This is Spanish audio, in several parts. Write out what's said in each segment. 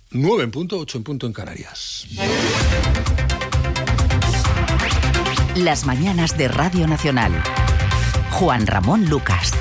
9 en punto, 8 en punto en Canarias. Las mañanas de Radio Nacional. Juan Ramón Lucas.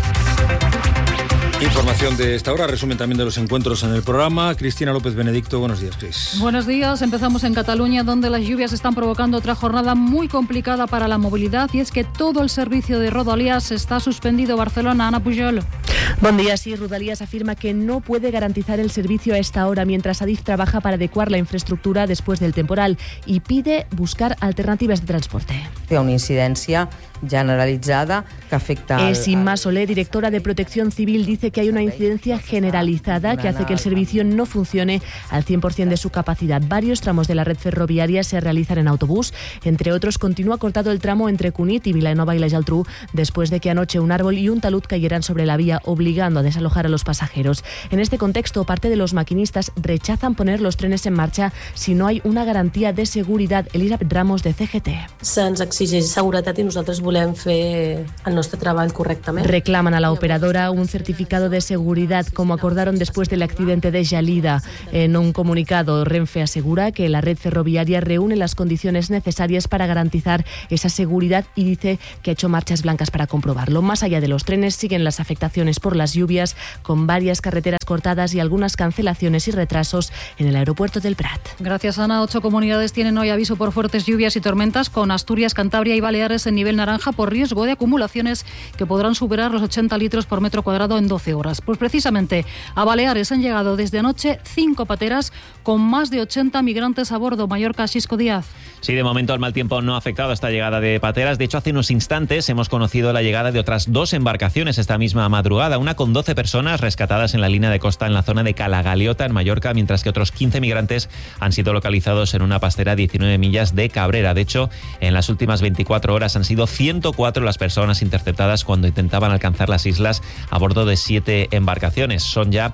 Información de esta hora, resumen también de los encuentros en el programa. Cristina López Benedicto, buenos días, Cris. Buenos días, empezamos en Cataluña, donde las lluvias están provocando otra jornada muy complicada para la movilidad, y es que todo el servicio de Rodalies está suspendido. Barcelona, Ana Pujol. Buen día, sí, Rodalies afirma que no puede garantizar el servicio a esta hora, mientras Adif trabaja para adecuar la infraestructura después del temporal y pide buscar alternativas de transporte. Una incidencia generalizada que afecta... Inma Soler, directora de Protección Civil, dice que hay una incidencia generalizada que hace que el servicio no funcione al 100% de su capacidad. Varios tramos de la red ferroviaria se realizan en autobús. Entre otros, continúa cortado el tramo entre Cunit y Vilanova y la Geltrú después de que anoche un árbol y un talud cayeran sobre la vía, obligando a desalojar a los pasajeros. En este contexto, parte de los maquinistas rechazan poner los trenes en marcha si no hay una garantía de seguridad. Elisabeth Ramos, de CGT. Se'ns exigeix seguretat i nosaltres volem fer el nostre treball correctament. Reclaman a la operadora un certificado de seguridad, como acordaron después del accidente de Gelida. En un comunicado, Renfe asegura que la red ferroviaria reúne las condiciones necesarias para garantizar esa seguridad y dice que ha hecho marchas blancas para comprobarlo. Más allá de los trenes, siguen las afectaciones por las lluvias, con varias carreteras cortadas y algunas cancelaciones y retrasos en el aeropuerto del Prat. Gracias, Ana. 8 comunidades tienen hoy aviso por fuertes lluvias y tormentas, con Asturias, Cantabria y Baleares en nivel naranja por riesgo de acumulaciones que podrán superar los 80 litros por metro cuadrado en 12 horas. Pues precisamente a Baleares han llegado desde anoche 5 pateras con más de 80 migrantes a bordo. Mallorca, Xisco Díaz. Sí, de momento el mal tiempo no ha afectado a esta llegada de pateras. De hecho, hace unos instantes hemos conocido la llegada de otras 2 embarcaciones esta misma madrugada. Una con 12 personas rescatadas en la línea de costa en la zona de Calagaliota, en Mallorca, mientras que otros 15 migrantes han sido localizados en una pastera a 19 millas de Cabrera. De hecho, en las últimas 24 horas han sido 104 las personas interceptadas cuando intentaban alcanzar las islas a bordo de 7 embarcaciones. Son ya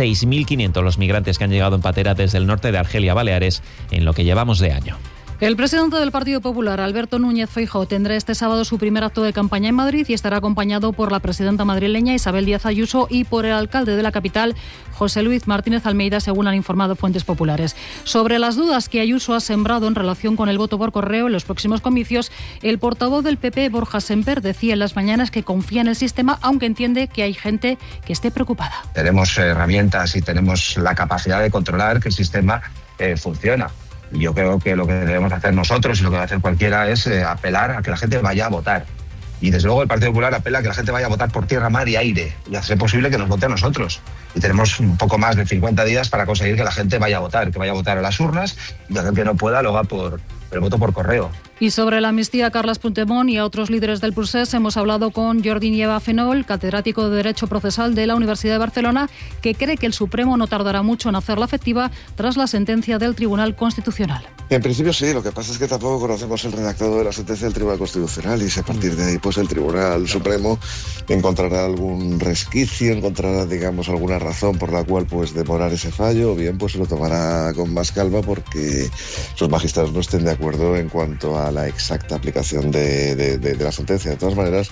6.500 los migrantes que han llegado en patera desde el norte de Argelia a Baleares en lo que llevamos de año. El presidente del Partido Popular, Alberto Núñez Feijóo, tendrá este sábado su primer acto de campaña en Madrid y estará acompañado por la presidenta madrileña Isabel Díaz Ayuso y por el alcalde de la capital, José Luis Martínez Almeida, según han informado fuentes populares. Sobre las dudas que Ayuso ha sembrado en relación con el voto por correo en los próximos comicios, el portavoz del PP, Borja Semper, decía en Las Mañanas que confía en el sistema, aunque entiende que hay gente que esté preocupada. Tenemos herramientas y tenemos la capacidad de controlar que el sistema funciona. Yo creo que lo que debemos hacer nosotros y lo que debe hacer cualquiera es apelar a que la gente vaya a votar. Y desde luego el Partido Popular apela a que la gente vaya a votar por tierra, mar y aire y hacer posible que nos vote a nosotros. Y tenemos un poco más de 50 días para conseguir que la gente vaya a votar, que vaya a votar a las urnas y que aquel que no pueda lo haga por el voto por correo. Y sobre la amnistía a Carles Puigdemont y a otros líderes del procés, hemos hablado con Jordi Nieva Fenol, catedrático de Derecho Procesal de la Universidad de Barcelona, que cree que el Supremo no tardará mucho en hacerla efectiva tras la sentencia del Tribunal Constitucional. En principio sí, lo que pasa es que tampoco conocemos el redactado de la sentencia del Tribunal Constitucional y si a partir de ahí pues el Tribunal Supremo encontrará algún resquicio, encontrará digamos alguna razón por la cual pues demorar ese fallo, o bien pues se lo tomará con más calma porque los magistrados no estén de acuerdo en cuanto a la exacta aplicación de la sentencia. De todas maneras,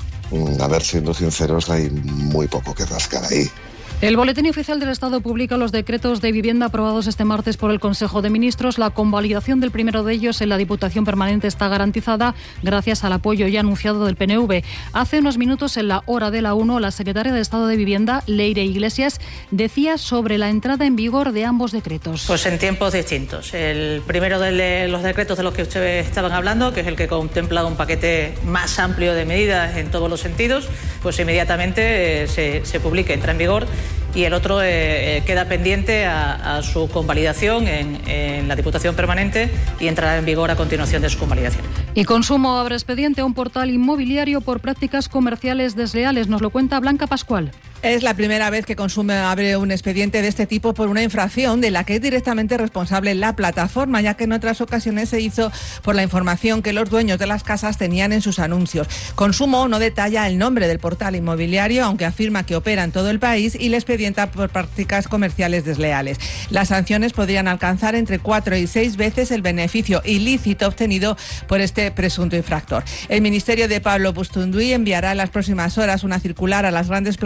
a ver, siendo sinceros, hay muy poco que rascar ahí. El Boletín Oficial del Estado publica los decretos de vivienda aprobados este martes por el Consejo de Ministros. La convalidación del primero de ellos en la Diputación Permanente está garantizada gracias al apoyo ya anunciado del PNV. Hace unos minutos, en la hora de la 1, la secretaria de Estado de Vivienda, Leire Iglesias, decía sobre la entrada en vigor de ambos decretos. Pues en tiempos distintos. El primero de los decretos de los que ustedes estaban hablando, que es el que contempla un paquete más amplio de medidas en todos los sentidos, pues inmediatamente se publica, entra en vigor. Y el otro queda pendiente a su convalidación en la Diputación Permanente y entrará en vigor a continuación de su convalidación. Y Consumo abre expediente a un portal inmobiliario por prácticas comerciales desleales. Nos lo cuenta Blanca Pascual. Es la primera vez que Consumo abre un expediente de este tipo por una infracción de la que es directamente responsable la plataforma, ya que en otras ocasiones se hizo por la información que los dueños de las casas tenían en sus anuncios. Consumo no detalla el nombre del portal inmobiliario, aunque afirma que opera en todo el país y le expedienta por prácticas comerciales desleales. Las sanciones podrían alcanzar entre 4 y 6 veces el beneficio ilícito obtenido por este presunto infractor. El ministerio de Pablo Bustunduy enviará en las próximas horas una circular a las grandes plataformas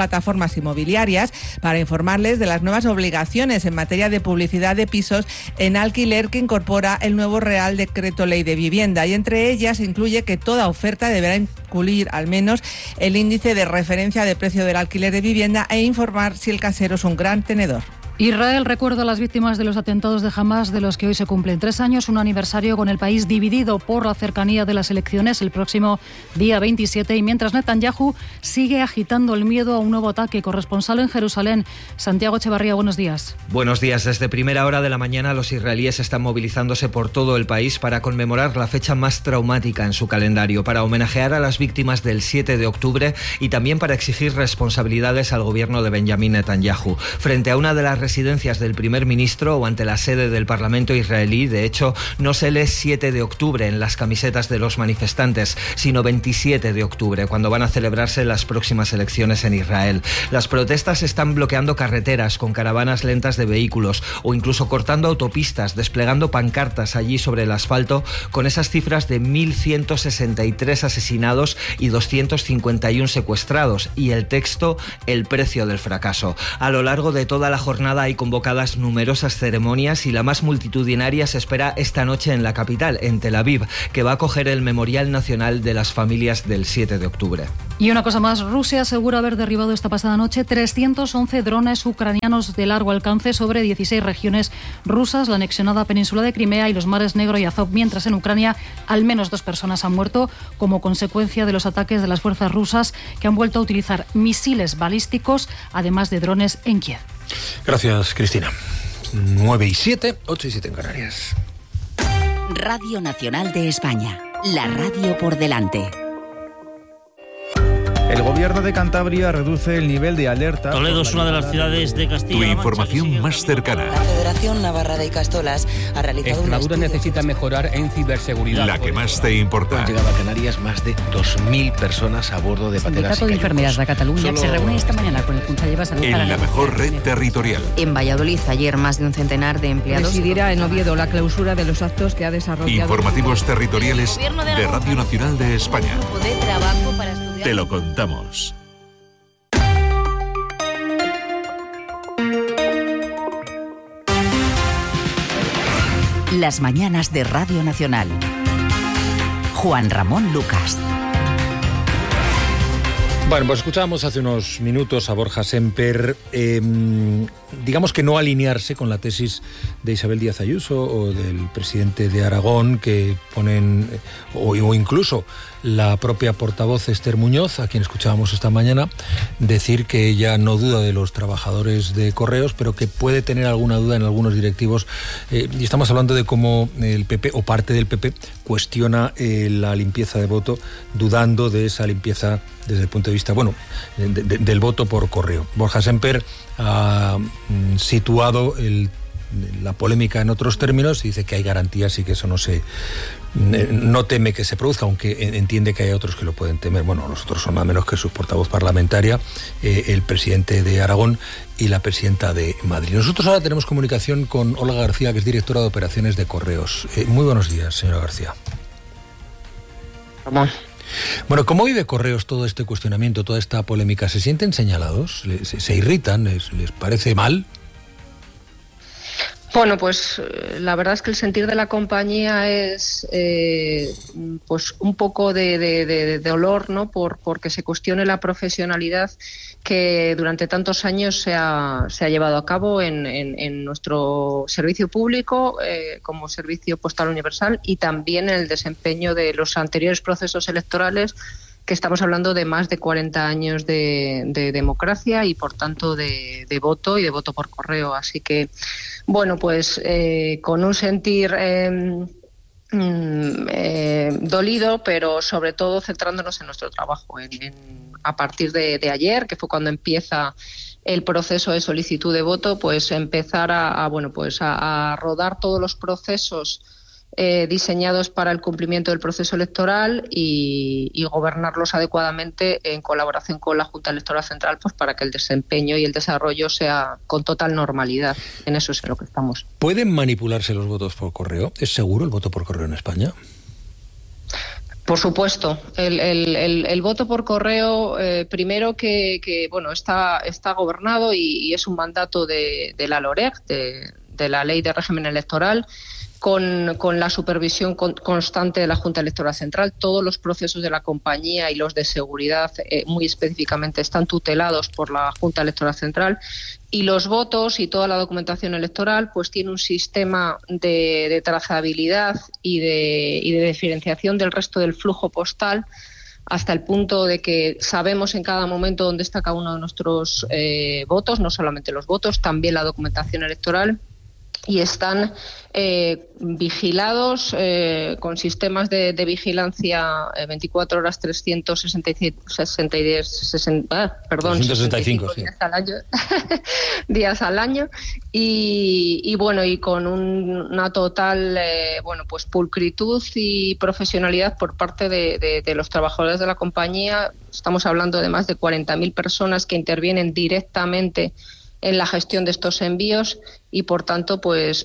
plataformas inmobiliarias para informarles de las nuevas obligaciones en materia de publicidad de pisos en alquiler que incorpora el nuevo Real Decreto Ley de Vivienda, y entre ellas incluye que toda oferta deberá incluir al menos el índice de referencia de precio del alquiler de vivienda e informar si el casero es un gran tenedor. Israel recuerda a las víctimas de los atentados de Hamás, de los que hoy se cumplen 3 años, un aniversario con el país dividido por la cercanía de las elecciones el próximo día 27, y mientras Netanyahu sigue agitando el miedo a un nuevo ataque. Corresponsal en Jerusalén, Santiago Echevarría, buenos días. Buenos días. Desde primera hora de la mañana los israelíes están movilizándose por todo el país para conmemorar la fecha más traumática en su calendario, para homenajear a las víctimas del 7 de octubre y también para exigir responsabilidades al gobierno de Benjamín Netanyahu. Frente a una de las residencias del primer ministro o ante la sede del Parlamento israelí, de hecho, no se lee 7 de octubre en las camisetas de los manifestantes, sino 27 de octubre, cuando van a celebrarse las próximas elecciones en Israel. Las protestas están bloqueando carreteras con caravanas lentas de vehículos o incluso cortando autopistas, desplegando pancartas allí sobre el asfalto con esas cifras de 1.163 asesinados y 251 secuestrados, y el texto "el precio del fracaso". A lo largo de toda la jornada hay convocadas numerosas ceremonias y la más multitudinaria se espera esta noche en la capital, en Tel Aviv, que va a acoger el Memorial Nacional de las Familias del 7 de octubre. Y una cosa más, Rusia asegura haber derribado esta pasada noche 311 drones ucranianos de largo alcance sobre 16 regiones rusas, la anexionada península de Crimea y los mares Negro y Azov, mientras en Ucrania al menos 2 personas han muerto como consecuencia de los ataques de las fuerzas rusas, que han vuelto a utilizar misiles balísticos, además de drones en Kiev. Gracias, Cristina. 9:07, 8:07 en Canarias. Radio Nacional de España, la radio por delante. El gobierno de Cantabria reduce el nivel de alerta. Toledo es una de las ciudades de Castilla. Tu información más cercana. La Federación Navarra de Icastolas ha realizado Extremadura necesita mejorar en ciberseguridad. La que más te importa. Han llegado a Canarias más de 2.000 personas a bordo de pateras. El Sindicato de Enfermeras de Cataluña se reúne esta mañana con el Conseller de Salud. En la mejor red territorial. En Valladolid, ayer más de un centenar de empleados. Presidirá en Oviedo la clausura de los actos que ha desarrollado. Informativos territoriales de Radio Nacional de España. De trabajo para estudiar. Te lo contamos. Las mañanas de Radio Nacional. Juan Ramón Lucas. Bueno, pues escuchábamos hace unos minutos a Borja Sémper, digamos que no alinearse con la tesis de Isabel Díaz Ayuso o del presidente de Aragón, que ponen, o incluso la propia portavoz Esther Muñoz, a quien escuchábamos esta mañana, decir que ella no duda de los trabajadores de Correos, pero que puede tener alguna duda en algunos directivos. Y estamos hablando de cómo el PP, o parte del PP, cuestiona la limpieza de voto, dudando de esa limpieza desde el punto de vista, bueno, del voto por correo. Borja Sémper ha situado la polémica en otros términos y dice que hay garantías y que eso no teme que se produzca, aunque entiende que hay otros que lo pueden temer. Bueno, los otros son nada menos que su portavoz parlamentaria, el presidente de Aragón y la presidenta de Madrid. Nosotros ahora tenemos comunicación con Olga García, que es directora de operaciones de Correos. Muy buenos días, señora García. Vamos. Bueno, ¿cómo vive Correos todo este cuestionamiento, toda esta polémica? ¿Se sienten señalados? ¿Se irritan? ¿Les parece mal? Bueno, pues la verdad es que el sentir de la compañía es pues un poco de dolor, ¿no? Porque se cuestione la profesionalidad que durante tantos años se ha llevado a cabo en nuestro servicio público como servicio postal universal, y también en el desempeño de los anteriores procesos electorales, que estamos hablando de más de 40 años de democracia y, por tanto, de voto y de voto por correo. Así que, bueno, pues con un sentir dolido, pero sobre todo centrándonos en nuestro trabajo. A partir de ayer, que fue cuando empieza el proceso de solicitud de voto, pues empezar a rodar todos los procesos diseñados para el cumplimiento del proceso electoral y gobernarlos adecuadamente en colaboración con la Junta Electoral Central, pues para que el desempeño y el desarrollo sea con total normalidad. En eso es en lo que estamos. ¿Pueden manipularse los votos por correo? ¿Es seguro el voto por correo en España? Por supuesto, el voto por correo, primero que bueno, está gobernado y es un mandato de la LOREG, de la Ley de Régimen Electoral, con la supervisión constante de la Junta Electoral Central. Todos los procesos de la compañía y los de seguridad, muy específicamente, están tutelados por la Junta Electoral Central. Y los votos y toda la documentación electoral pues tiene un sistema de trazabilidad y de diferenciación del resto del flujo postal, hasta el punto de que sabemos en cada momento dónde está cada uno de nuestros votos, no solamente los votos, también la documentación electoral, y están vigilados con sistemas de vigilancia 24 horas 365 sí. días al año y bueno, y con una total pues pulcritud y profesionalidad por parte de los trabajadores de la compañía. Estamos hablando de más de 40.000 personas que intervienen directamente en la gestión de estos envíos y, por tanto, pues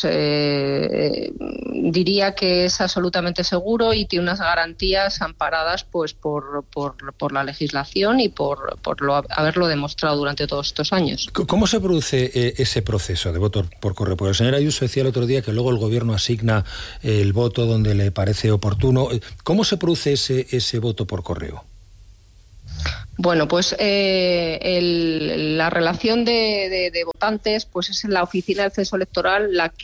diría que es absolutamente seguro y tiene unas garantías amparadas pues por la legislación y por haberlo demostrado durante todos estos años. ¿Cómo se produce ese proceso de voto por correo? Porque el señor Ayuso decía el otro día que luego el Gobierno asigna el voto donde le parece oportuno. ¿Cómo se produce ese voto por correo? Bueno, pues la relación de votantes pues es en la oficina del censo electoral la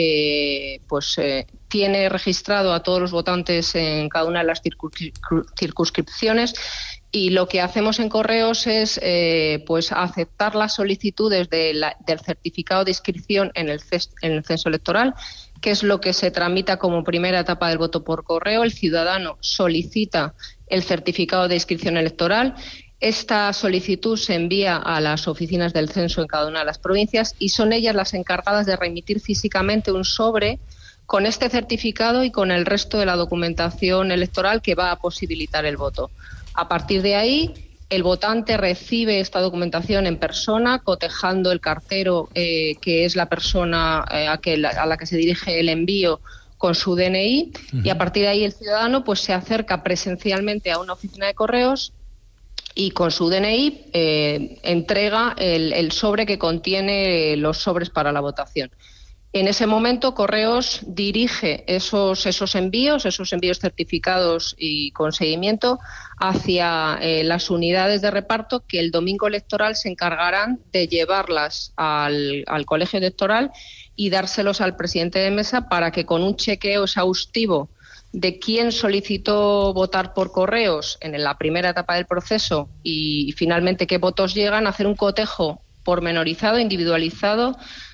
que tiene registrado a todos los votantes en cada una de las circunscripciones, y lo que hacemos en Correos es pues aceptar las solicitudes del certificado de inscripción en el censo electoral, que es lo que se tramita como primera etapa del voto por correo. El ciudadano solicita el certificado de inscripción electoral. Esta solicitud se envía a las oficinas del censo en cada una de las provincias y son ellas las encargadas de remitir físicamente un sobre con este certificado y con el resto de la documentación electoral que va a posibilitar el voto. A partir de ahí, el votante recibe esta documentación en persona, cotejando el cartero, que es la persona a la que se dirige el envío, con su DNI, y a partir de ahí el ciudadano pues se acerca presencialmente a una oficina de correos y con su DNI entrega el sobre que contiene los sobres para la votación. En ese momento, Correos dirige esos envíos certificados y con seguimiento hacia las unidades de reparto, que el domingo electoral se encargarán de llevarlas al colegio electoral y dárselos al presidente de mesa para que, con un chequeo exhaustivo de quién solicitó votar por correos en la primera etapa del proceso y finalmente qué votos llegan, hacer un cotejo pormenorizado, individualizado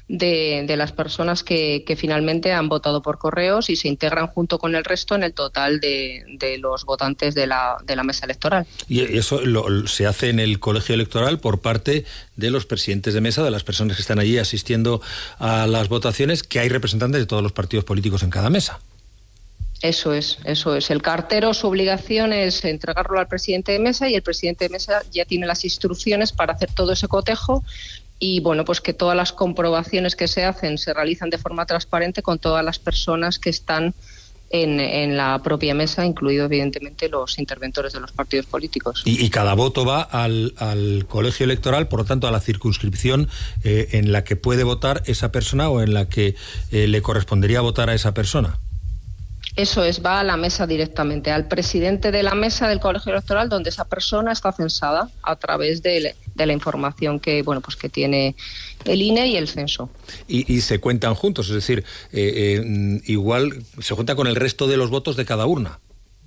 de las personas que finalmente han votado por correos y se integran junto con el resto en el total de los votantes de la mesa electoral. Y eso se hace en el colegio electoral por parte de los presidentes de mesa, de las personas que están allí asistiendo a las votaciones, que hay representantes de todos los partidos políticos en cada mesa. Eso es. El cartero, su obligación es entregarlo al presidente de mesa y el presidente de mesa ya tiene las instrucciones para hacer todo ese cotejo y, bueno, pues que todas las comprobaciones que se hacen se realizan de forma transparente con todas las personas que están en la propia mesa, incluido evidentemente los interventores de los partidos políticos. Y cada voto va al colegio electoral, por lo tanto a la circunscripción en la que puede votar esa persona o en la que le correspondería votar a esa persona. Eso es, va a la mesa directamente, al presidente de la mesa del colegio electoral, donde esa persona está censada a través de la información que tiene el INE y el censo. Y se cuentan juntos, es decir, igual se cuenta con el resto de los votos de cada urna.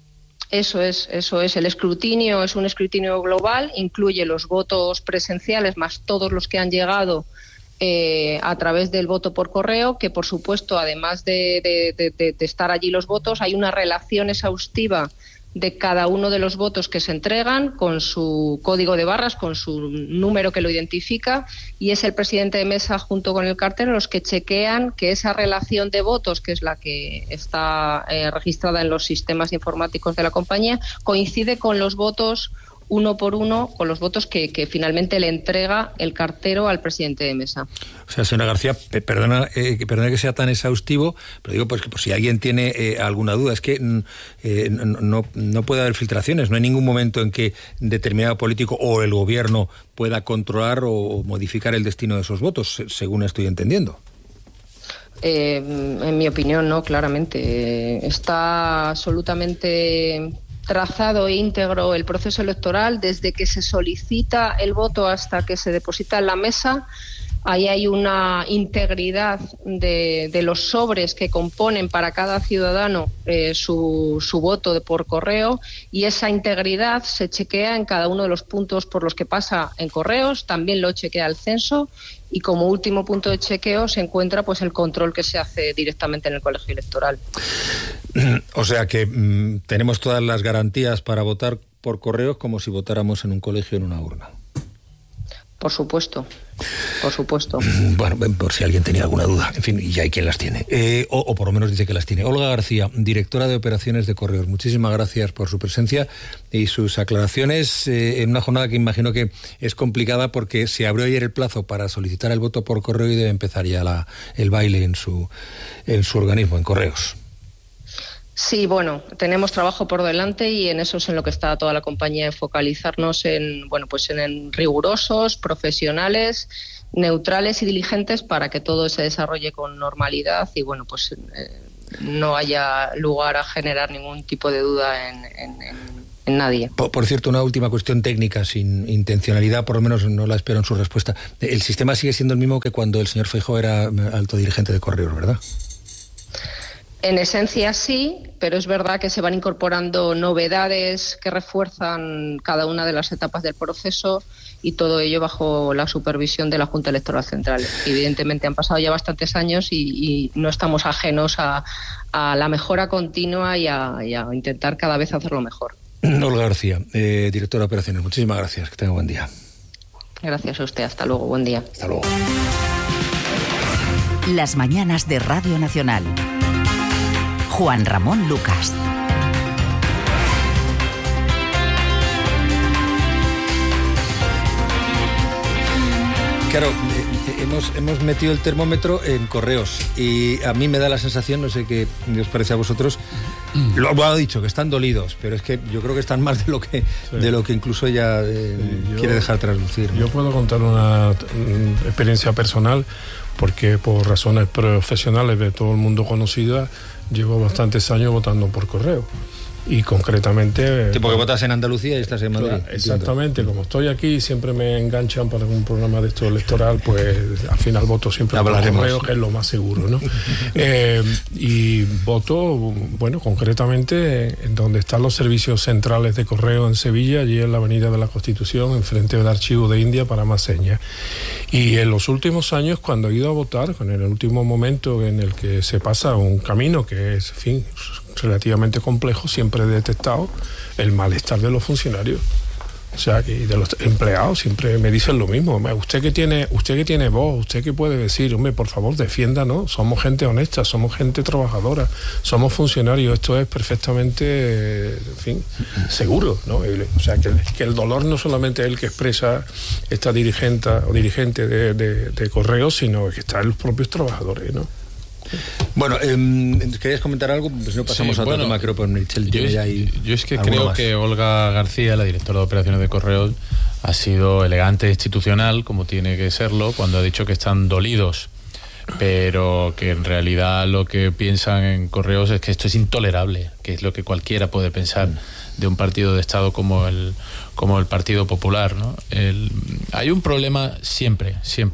Eso es. El escrutinio es un escrutinio global, incluye los votos presenciales más todos los que han llegado a través del voto por correo, que por supuesto, además de estar allí los votos, hay una relación exhaustiva de cada uno de los votos que se entregan con su código de barras, con su número que lo identifica, y es el presidente de mesa junto con el cartero los que chequean que esa relación de votos, que es la que está registrada en los sistemas informáticos de la compañía, coincide con los votos uno por uno con los votos que finalmente le entrega el cartero al presidente de mesa. O sea, señora García, perdona que sea tan exhaustivo, pero digo pues que por si alguien tiene alguna duda, es que no puede haber filtraciones, no hay ningún momento en que determinado político o el gobierno pueda controlar o modificar el destino de esos votos, según estoy entendiendo. En mi opinión, no, claramente. Está absolutamente trazado e íntegro el proceso electoral desde que se solicita el voto hasta que se deposita en la mesa. Ahí hay una integridad de los sobres que componen para cada ciudadano su voto por correo, y esa integridad se chequea en cada uno de los puntos por los que pasa en correos, también lo chequea el censo, y como último punto de chequeo se encuentra pues el control que se hace directamente en el colegio electoral. O sea que tenemos todas las garantías para votar por correos como si votáramos en un colegio en una urna. Por supuesto, por supuesto. Bueno, por si alguien tenía alguna duda. En fin, y hay quien las tiene. O por lo menos dice que las tiene. Olga García, directora de operaciones de Correos. Muchísimas gracias por su presencia y sus aclaraciones en una jornada que imagino que es complicada porque se abrió ayer el plazo para solicitar el voto por correo y debe empezar ya el baile en su organismo, en Correos. Sí, bueno, tenemos trabajo por delante y en eso es en lo que está toda la compañía, en focalizarnos en rigurosos, profesionales, neutrales y diligentes para que todo se desarrolle con normalidad y no haya lugar a generar ningún tipo de duda en nadie. Por cierto, una última cuestión técnica, sin intencionalidad, por lo menos no la espero en su respuesta. El sistema sigue siendo el mismo que cuando el señor Feijóo era alto dirigente de Correos, ¿verdad? En esencia sí, pero es verdad que se van incorporando novedades que refuerzan cada una de las etapas del proceso y todo ello bajo la supervisión de la Junta Electoral Central. Evidentemente han pasado ya bastantes años y no estamos ajenos a la mejora continua y a intentar cada vez hacerlo mejor. Olga García, directora de operaciones, muchísimas gracias, que tenga buen día. Gracias a usted, hasta luego, buen día. Hasta luego. Las mañanas de Radio Nacional. Juan Ramón Lucas. Claro, hemos metido el termómetro en Correos y a mí me da la sensación, no sé qué os parece a vosotros, lo ha dicho, que están dolidos, pero es que yo creo que están más de lo que incluso ella quiere dejar traslucir, ¿no? Yo puedo contar una experiencia personal, porque por razones profesionales de todo el mundo conocida, llevo bastantes años votando por correo. Y concretamente... Sí, porque votas en Andalucía y estás en Madrid. Claro, exactamente, como estoy aquí, siempre me enganchan para un programa de esto electoral, pues al final voto siempre por correo, que es lo más seguro, ¿no? Y voto, concretamente en donde están los servicios centrales de correo en Sevilla, allí en la Avenida de la Constitución, enfrente del Archivo de India para más señas. Y en los últimos años, cuando he ido a votar, en el último momento en el que se pasa un camino que es, en fin, relativamente complejo, siempre he detectado el malestar de los funcionarios, o sea, y de los empleados. Siempre me dicen lo mismo: usted que tiene voz, usted que puede decir, hombre, por favor, defiéndanos, somos gente honesta, somos gente trabajadora, somos funcionarios, esto es perfectamente, en fin, seguro, ¿no? O sea, que el dolor no solamente es el que expresa esta dirigente de Correos, sino que está en los propios trabajadores, ¿no? Bueno, ¿querías comentar algo? Pues no pasamos a otro tema, creo, por Michel. Yo es que creo que Olga García, la directora de operaciones de Correos, ha sido elegante e institucional, como tiene que serlo, cuando ha dicho que están dolidos, pero que en realidad lo que piensan en Correos es que esto es intolerable, que es lo que cualquiera puede pensar de un partido de Estado como el Partido Popular, ¿no? Hay un problema siempre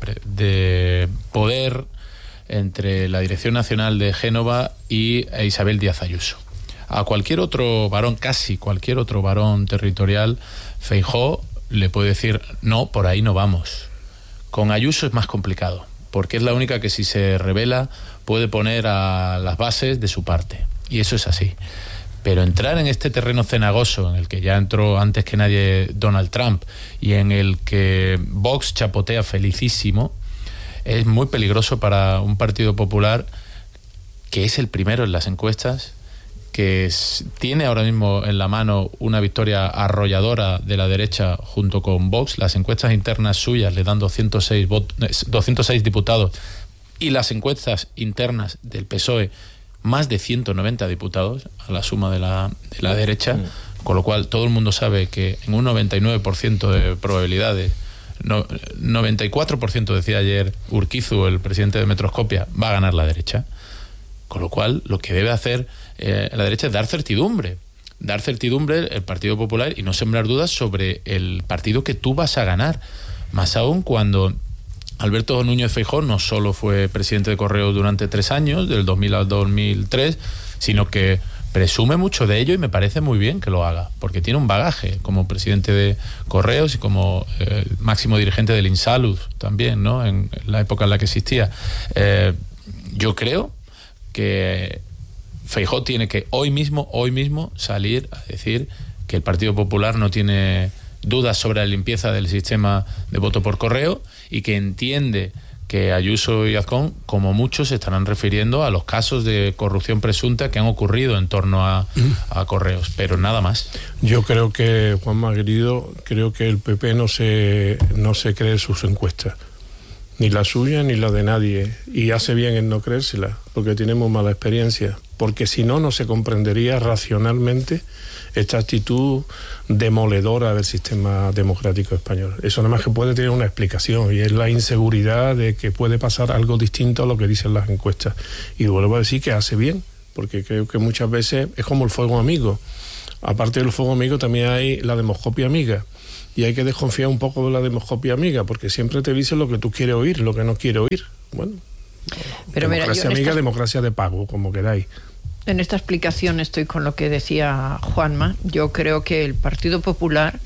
de poder entre la Dirección Nacional de Génova y Isabel Díaz Ayuso. A cualquier otro varón, casi cualquier otro varón territorial, Feijóo le puede decir, no, por ahí no vamos. Con Ayuso es más complicado, porque es la única que, si se revela, puede poner a las bases de su parte, y eso es así. Pero entrar en este terreno cenagoso, en el que ya entró antes que nadie Donald Trump, y en el que Vox chapotea felicísimo, es muy peligroso para un Partido Popular que es el primero en las encuestas, que tiene ahora mismo en la mano una victoria arrolladora de la derecha junto con Vox. Las encuestas internas suyas le dan 206 diputados, y las encuestas internas del PSOE más de 190 diputados a la suma de la derecha, con lo cual todo el mundo sabe que en un 99% de probabilidades, 94% decía ayer Urquizu, el presidente de Metroscopia, va a ganar la derecha. Con lo cual, lo que debe hacer la derecha es dar certidumbre el Partido Popular, y no sembrar dudas sobre el partido que tú vas a ganar. Más aún cuando Alberto Núñez Feijóo no solo fue presidente de Correos durante 3 años, del 2000 al 2003, sino que presume mucho de ello, y me parece muy bien que lo haga, porque tiene un bagaje como presidente de Correos y como máximo dirigente del Insalud también, ¿no?, en la época en la que existía. Yo creo que Feijóo tiene que hoy mismo salir a decir que el Partido Popular no tiene dudas sobre la limpieza del sistema de voto por correo, y que entiende que Ayuso y Azcón, como muchos, se estarán refiriendo a los casos de corrupción presunta que han ocurrido en torno a Correos, pero nada más. Yo creo que, Juanma querido, creo que el PP no se cree sus encuestas, ni la suya ni la de nadie, y hace bien en no creérsela, porque tenemos mala experiencia, porque si no, no se comprendería racionalmente esta actitud demoledora del sistema democrático español. Eso nada más que puede tener una explicación, y es la inseguridad de que puede pasar algo distinto a lo que dicen las encuestas. Y vuelvo a decir que hace bien, porque creo que muchas veces es como el fuego amigo. Aparte del fuego amigo también hay la demoscopia amiga, y hay que desconfiar un poco de la demoscopia amiga, porque siempre te dicen lo que tú quieres oír, lo que no quieres oír. Bueno, pero democracia amiga, democracia de pago, como queráis. En esta explicación estoy con lo que decía Juanma. Yo creo que el Partido Popular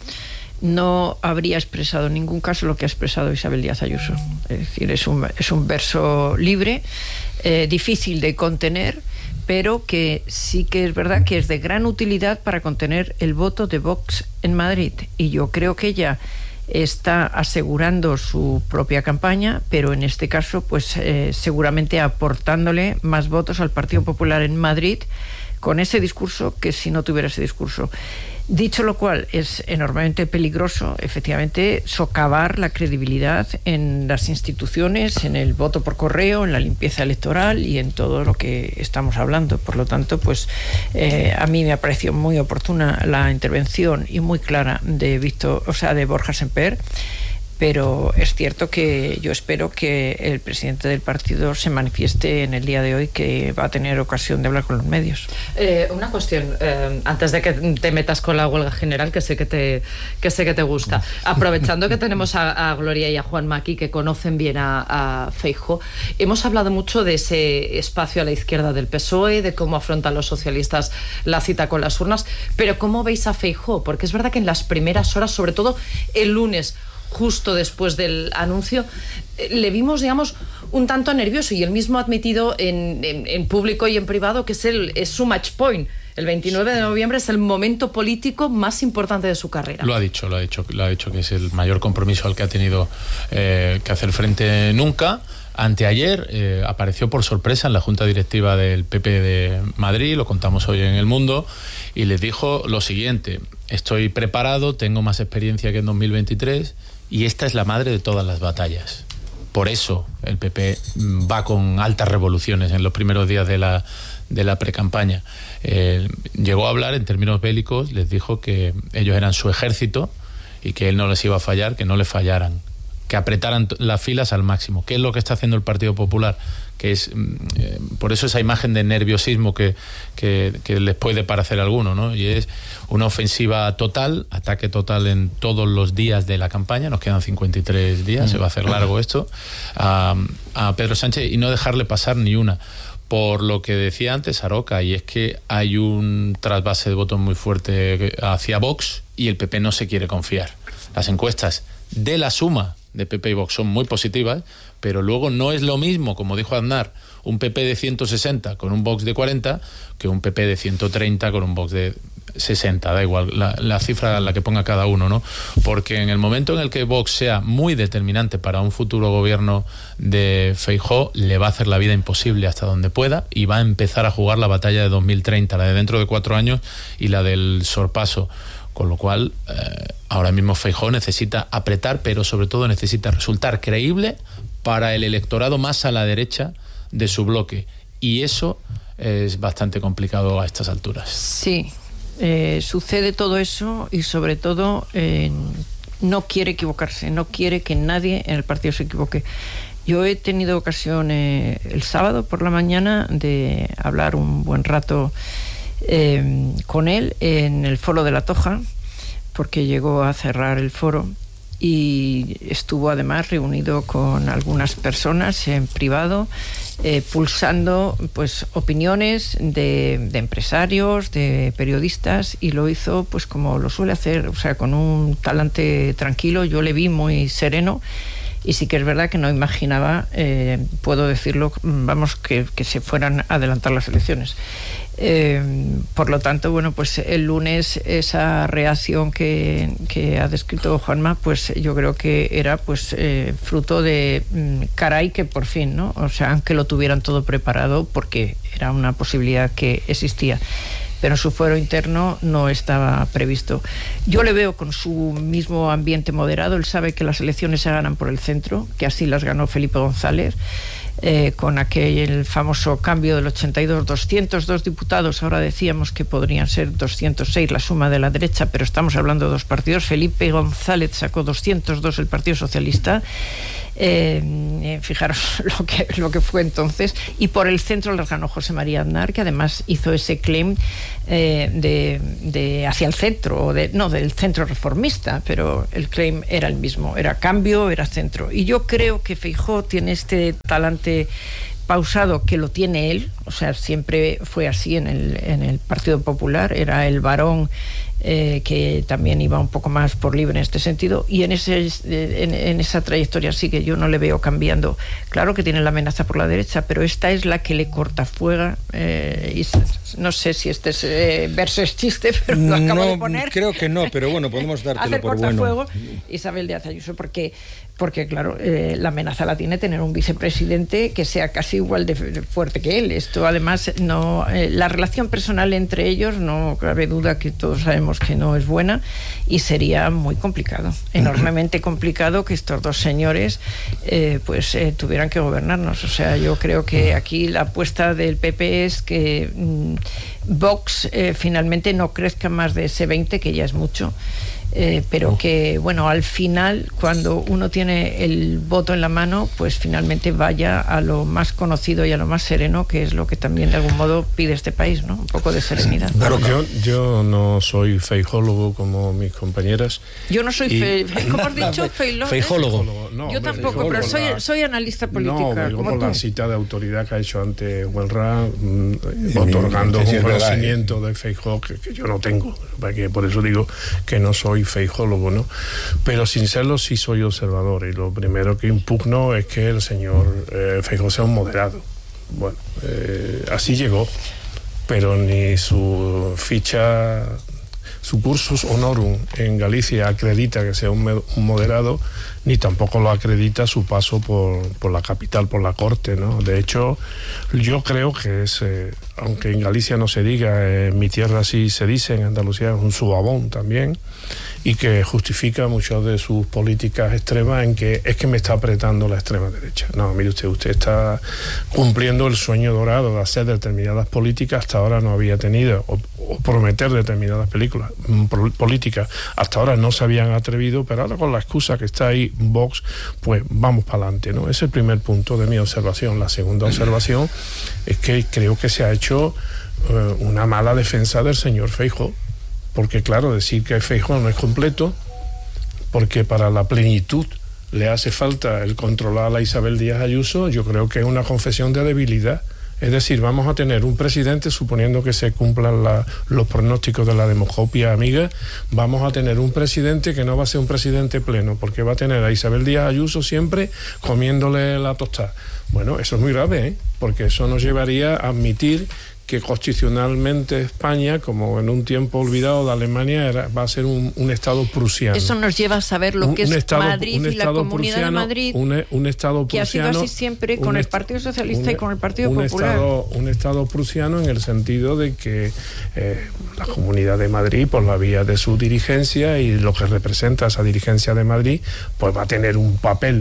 no habría expresado en ningún caso lo que ha expresado Isabel Díaz Ayuso. Es decir, es un verso libre, difícil de contener, pero que sí que es verdad que es de gran utilidad para contener el voto de Vox en Madrid. Y yo creo que ella está asegurando su propia campaña, pero en este caso, pues seguramente aportándole más votos al Partido Popular en Madrid con ese discurso que si no tuviera ese discurso. Dicho lo cual, es enormemente peligroso, efectivamente, socavar la credibilidad en las instituciones, en el voto por correo, en la limpieza electoral y en todo lo que estamos hablando. Por lo tanto, pues a mí me ha parecido muy oportuna la intervención y muy clara de Borja Semper. Pero es cierto que yo espero que el presidente del partido se manifieste en el día de hoy, que va a tener ocasión de hablar con los medios. Una cuestión, antes de que te metas con la huelga general, que sé que te gusta. Aprovechando que tenemos a Gloria y a Juanma aquí, que conocen bien a Feijóo, hemos hablado mucho de ese espacio a la izquierda del PSOE, de cómo afrontan los socialistas la cita con las urnas, pero ¿cómo veis a Feijóo? Porque es verdad que en las primeras horas, sobre todo el lunes, justo después del anuncio, le vimos, un tanto nervioso, y él mismo ha admitido en público y en privado que es su match point. El 29 de noviembre es el momento político más importante de su carrera. Lo ha dicho que es el mayor compromiso al que ha tenido que hacer frente nunca. Anteayer apareció por sorpresa en la Junta Directiva del PP de Madrid, lo contamos hoy en El Mundo, y les dijo lo siguiente: estoy preparado, tengo más experiencia que en 2023, y esta es la madre de todas las batallas. Por eso el PP va con altas revoluciones en los primeros días de la precampaña. Llegó a hablar en términos bélicos, les dijo que ellos eran su ejército y que él no les iba a fallar, que no les fallaran, que apretaran las filas al máximo. ¿Qué es lo que está haciendo el Partido Popular? Que es por eso esa imagen de nerviosismo que les puede parecer a alguno, ¿no? Y es una ofensiva total, ataque total en todos los días de la campaña. Nos quedan 53 días, se va a hacer largo esto, a Pedro Sánchez, y no dejarle pasar ni una. Por lo que decía antes Aroca, y es que hay un trasvase de votos muy fuerte hacia Vox, y el PP no se quiere confiar. Las encuestas de la suma de PP y Vox son muy positivas, pero luego no es lo mismo, como dijo Aznar, un PP de 160 con un Vox de 40 que un PP de 130 con un Vox de 60, da igual la cifra a la que ponga cada uno, ¿no? Porque en el momento en el que Vox sea muy determinante para un futuro gobierno de Feijóo, le va a hacer la vida imposible hasta donde pueda y va a empezar a jugar la batalla de 2030, la de dentro de 4 años y la del sorpaso. Con lo cual, ahora mismo Feijóo necesita apretar, pero sobre todo necesita resultar creíble para el electorado más a la derecha de su bloque. Y eso es bastante complicado a estas alturas. Sí, sucede todo eso y sobre todo no quiere equivocarse, no quiere que nadie en el partido se equivoque. Yo he tenido ocasión el sábado por la mañana de hablar un buen rato con él en el foro de La Toja, porque llegó a cerrar el foro y estuvo además reunido con algunas personas en privado, pulsando pues opiniones de empresarios, de periodistas, y lo hizo pues como lo suele hacer, o sea, con un talante tranquilo. Yo le vi muy sereno. Y sí que es verdad que no imaginaba, puedo decirlo, vamos, que se fueran a adelantar las elecciones. Por lo tanto, bueno, pues el lunes esa reacción que ha descrito Juanma, pues yo creo que era pues fruto de caray que por fin, ¿no? O sea, aunque lo tuvieran todo preparado, porque era una posibilidad que existía, pero su fuero interno no estaba previsto. Yo le veo con su mismo ambiente moderado. Él sabe que las elecciones se ganan por el centro, que así las ganó Felipe González, con aquel famoso cambio del 82, 202 diputados. Ahora decíamos que podrían ser 206 la suma de la derecha, pero estamos hablando de dos partidos. Felipe González sacó 202 el Partido Socialista. Fijaros lo que fue entonces, y por el centro las ganó José María Aznar, que además hizo ese claim de hacia el centro, no del centro reformista, pero el claim era el mismo, era cambio, era centro. Y yo creo que Feijóo tiene este talante pausado, que lo tiene él, o sea, siempre fue así en el Partido Popular, era el varón que también iba un poco más por libre en este sentido, y en esa trayectoria sí que yo no le veo cambiando. Claro que tiene la amenaza por la derecha, pero esta es la que le cortafuega, y no sé si este verso es chiste, pero lo acabo de poner. Creo que no, pero bueno, podemos dártelo por cortafuego, bueno. Isabel Díaz Ayuso, porque claro, la amenaza la tiene tener un vicepresidente que sea casi igual de fuerte que él. Esto además, no, la relación personal entre ellos, no cabe duda que todos sabemos que no es buena, y sería muy complicado, enormemente complicado, que estos dos señores tuvieran que gobernarnos. O sea, yo creo que aquí la apuesta del PP es que Vox finalmente no crezca más de ese 20, que ya es mucho. Pero que, bueno, al final, cuando uno tiene el voto en la mano, pues finalmente vaya a lo más conocido y a lo más sereno, que es lo que también de algún modo pide este país, ¿no? Un poco de serenidad. Claro, yo no soy feijólogo como mis compañeras. Yo no soy ¿cómo has dicho? Feijólogo. No, yo tampoco, pero soy analista política. No, por la cita de autoridad que ha hecho antes Huelra, otorgando un conocimiento de Feijóo que yo no tengo, porque por eso digo que no soy feijólogo, ¿no? Pero sin serlo sí soy observador, y lo primero que impugno es que el señor Feijóo sea un moderado. Bueno, así llegó, pero ni su ficha, su cursus honorum en Galicia acredita que sea un moderado, ni tampoco lo acredita su paso por la capital, por la corte, ¿no? De hecho, yo creo que es, aunque en Galicia no se diga, en mi tierra sí se dice, en Andalucía es un subabón también, y que justifica muchas de sus políticas extremas en que es que me está apretando la extrema derecha. No, mire usted está cumpliendo el sueño dorado de hacer determinadas políticas hasta ahora no había tenido, o prometer determinadas políticas hasta ahora no se habían atrevido, pero ahora con la excusa que está ahí Vox, pues vamos para adelante, ¿no? Ese es el primer punto de mi observación. La segunda observación es que creo que se ha hecho una mala defensa del señor Feijóo, porque claro, decir que Feijóo no es completo, porque para la plenitud le hace falta el controlar a Isabel Díaz Ayuso, yo creo que es una confesión de debilidad Es decir, vamos a tener un presidente, suponiendo que se cumplan los pronósticos de la demoscopia amiga, vamos a tener un presidente que no va a ser un presidente pleno, porque va a tener a Isabel Díaz Ayuso siempre comiéndole la tostada. Bueno, eso es muy grave, porque eso nos llevaría a admitir que constitucionalmente España, como en un tiempo olvidado de Alemania, va a ser un Estado prusiano. Eso nos lleva a saber lo que es Madrid y la Comunidad de Madrid, un Estado prusiano, que ha sido así siempre con el Partido Socialista y con el Partido Popular. Un Estado prusiano en el sentido de que la Comunidad de Madrid, por la vía de su dirigencia y lo que representa esa dirigencia de Madrid, pues va a tener un papel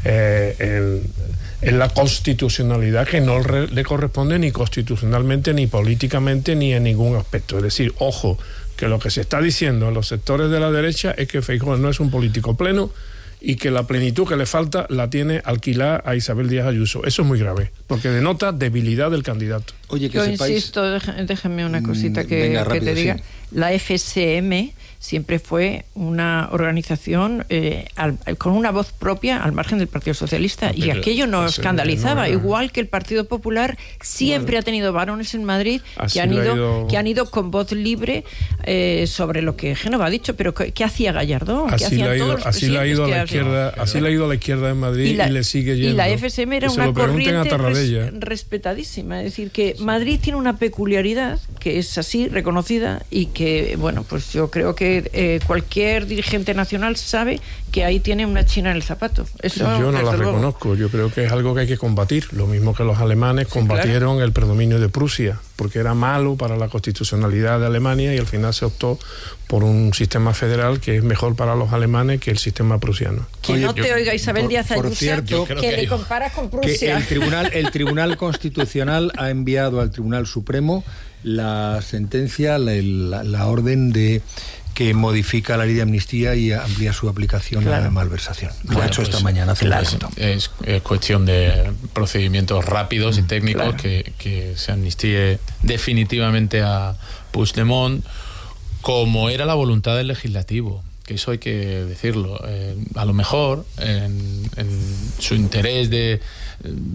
en la constitucionalidad que no le corresponde ni constitucionalmente, ni políticamente, ni en ningún aspecto. Es decir, ojo, que lo que se está diciendo en los sectores de la derecha es que Feijóo no es un político pleno y que la plenitud que le falta la tiene alquilada a Isabel Díaz Ayuso. Eso es muy grave, porque denota debilidad del candidato. Oye, que yo insisto, déjenme una cosita que te diga. Sí. La FSM siempre fue una organización con una voz propia al margen del Partido Socialista, y aquello no escandalizaba, igual que el Partido Popular siempre ha tenido varones en Madrid que han ido con voz libre sobre lo que Génova ha dicho, pero ¿qué hacía Gallardón? Así le ha ido a la izquierda, así le ha ido a la izquierda en Madrid y le sigue yendo. Y la FSM era una corriente respetadísima, es decir, que Madrid tiene una peculiaridad que es así, reconocida, y que, bueno, pues yo creo que cualquier dirigente nacional sabe que ahí tiene una china en el zapato. Eso, yo no la reconozco, yo creo que es algo que hay que combatir, lo mismo que los alemanes combatieron el predominio de Prusia, porque era malo para la constitucionalidad de Alemania, y al final se optó por un sistema federal que es mejor para los alemanes que el sistema prusiano. Que no te oiga Isabel Díaz Ayuso, que le comparas con Prusia. Que el Tribunal Constitucional ha enviado al Tribunal Supremo la sentencia, la orden de que modifica la ley de amnistía y amplía su aplicación a la malversación. Lo ha hecho esta mañana. Es cuestión de procedimientos rápidos y técnicos, que se amnistíe definitivamente a Puigdemont, como era la voluntad del legislativo, que eso hay que decirlo. A lo mejor en su interés de